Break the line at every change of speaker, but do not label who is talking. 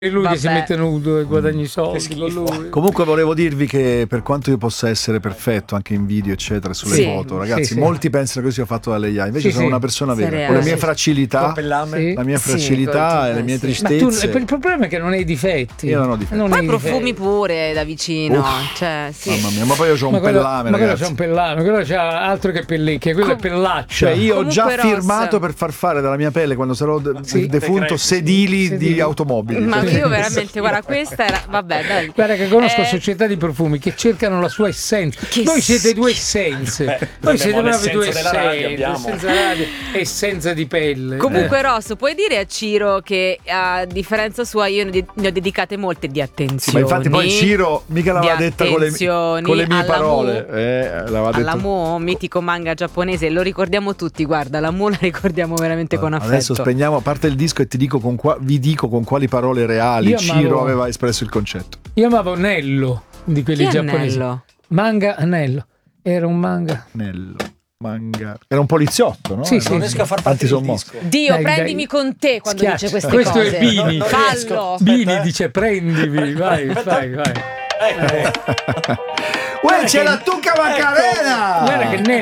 È lui che si mette nudo e guadagni soldi con lui.
Comunque volevo dirvi che per quanto io possa essere perfetto anche in video eccetera sulle foto, ragazzi, molti pensano che io sia fatto dall'AI, invece sono una persona vera, con le mie fragilità, la mia fragilità e le mie tristezze.
Ma il problema è che non hai difetti.
Io non ho difetti.
Poi profumi pure da vicino. Cioè,
mamma mia, ma poi io c'ho un pellame,
ma
ragazzi.
Quello c'è un pellame, quello c'ha altro che pellicchie, quello è pellaccia.
Cioè io ho già firmato per far fare dalla mia pelle, quando sarò defunto, sedili di automobili.
Ma io veramente, guarda, questa era, vabbè, dai.
Guarda che conosco società di profumi che cercano la sua essenza. Voi siete due essenze. Voi siete proprio due essenze. Essenza radio, essenza di pelle.
Comunque Rosso, puoi dire a Ciro che a differenza sua io ne ho dedicate molte di attenzioni.
Ma infatti poi Ciro mica l'aveva detta con le mie parole.
Alla Mu, mitico manga giapponese, lo ricordiamo tutti, guarda, la Mu la ricordiamo veramente con affetto.
Adesso spegniamo a parte il disco e vi dico con quali parole reali Ciro aveva espresso il concetto.
Io amavo Nello di quelli giapponesi.
Nello?
Manga Nello. Era un manga.
Nello. Manga. Era un poliziotto, no?
Sì,
non riesco a far parte del disco.
Dio, prendimi con te quando dice queste
Questo
cose.
Questo è Bini.
Fallo.
Bini dice prendimi, vai.
Uè, c'è la Tuca Macarena!
Guarda che Nello